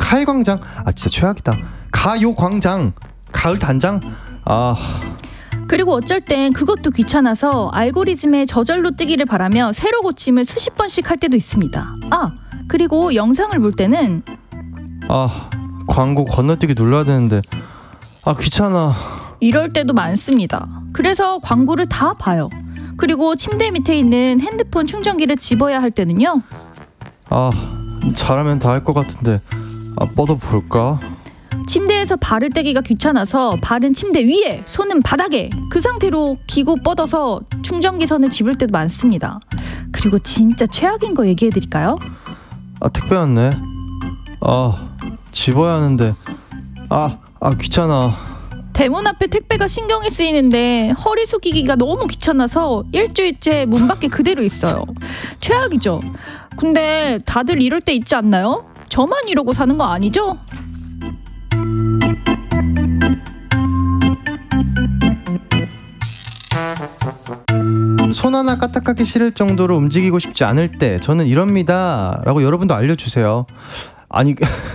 가을광장. 진짜 최악이다. 가요광장. 가을 단장. 그리고 어쩔 땐 그것도 귀찮아서 알고리즘에 저절로 뜨기를 바라며 새로 고침을 수십 번씩 할 때도 있습니다. 그리고 영상을 볼 때는 광고 건너뛰기 눌러야 되는데 귀찮아. 이럴 때도 많습니다. 그래서 광고를 다 봐요. 그리고 침대 밑에 있는 핸드폰 충전기를 집어야 할 때는요. 잘하면 다 할 것 같은데 뻗어볼까? 침대에서 발을 떼기가 귀찮아서 발은 침대 위에, 손은 바닥에 그 상태로 기고 뻗어서 충전기 선을 집을 때도 많습니다. 그리고 진짜 최악인 거 얘기해드릴까요? 택배 왔네. 집어야 하는데 귀찮아. 대문 앞에 택배가 신경이 쓰이는데 허리 숙이기가 너무 귀찮아서 일주일째 문 밖에 그대로 있어요. 최악이죠. 근데 다들 이럴 때 있지 않나요? 저만 이러고 사는 거 아니죠? 손 하나 까딱하기 싫을 정도로 움직이고 싶지 않을 때 저는 이럽니다 라고 여러분도 알려주세요.